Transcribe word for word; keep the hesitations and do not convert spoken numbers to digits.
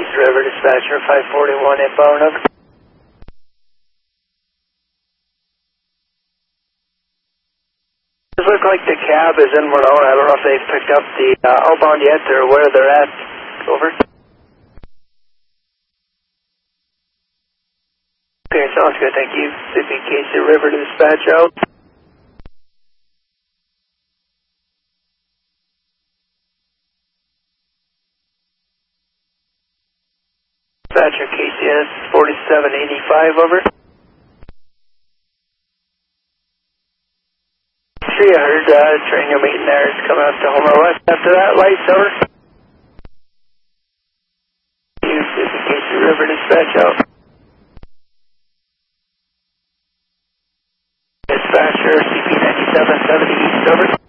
Case River, dispatcher five forty-one inbound, over. Does look like the cab is in Malone. I don't know if they've picked up the uh, outbound yet or where they're at. Over. Okay, sounds good, thank you. Mississippi Case River to dispatch out. Dispatcher K C S forty-seven eighty-five, over. Sure, you heard uh, train you're meeting there is coming up to Homer West. After that, lights, over. Mississippi Case River dispatch out. Dispatcher C P ninety-seven seventy east, over.